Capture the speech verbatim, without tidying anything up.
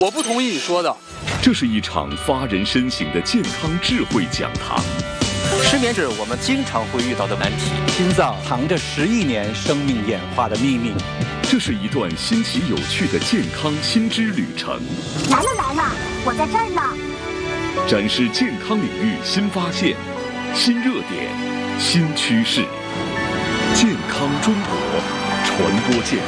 我不同意你说的。 这是一场发人深省的健康智慧讲堂。 失眠是我们经常会遇到的难题。 心脏藏着十亿年生命演化的秘密。 这是一段新奇有趣的健康新知旅程。 来了来了，我在这儿呢。 展示健康领域新发现、新热点、新趋势。健康中国，传播健